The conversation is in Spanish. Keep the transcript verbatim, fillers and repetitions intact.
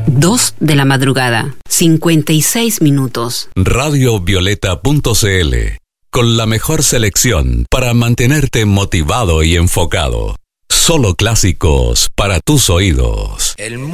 Dos de la madrugada, cincuenta y seis minutos. radio violeta punto c l, con la mejor selección para mantenerte motivado y enfocado. Solo clásicos para tus oídos. El